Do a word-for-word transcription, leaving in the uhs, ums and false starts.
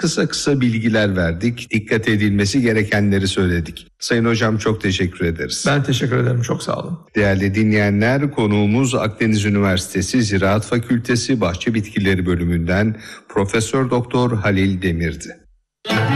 kısa kısa bilgiler verdik. Dikkat edilmesi gerekenleri söyledik. Sayın hocam çok teşekkür ederiz. Ben teşekkür ederim. Çok sağ olun. Değerli dinleyenler, konuğumuz Akdeniz Üniversitesi Ziraat Fakültesi Bahçe Bitkileri Bölümünden Profesör Doktor Halil Demir'di.